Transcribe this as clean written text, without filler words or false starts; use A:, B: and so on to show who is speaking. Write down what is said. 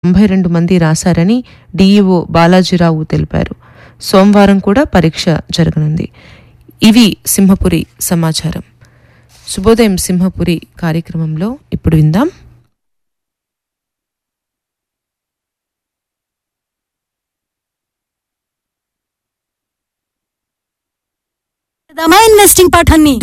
A: 92 మంది రాశారని డిఈఓ బాలాజీరావు తెలిపారు. సోమవారం కూడా పరీక్ష జరగనుంది. ఇవి సింహపురి సమాచారం. శుభోదయం సింహపురి కార్యక్రమంలో ఇప్పుడు విందాం.
B: ఇన్వెస్టింగ్ పాఠాన్ని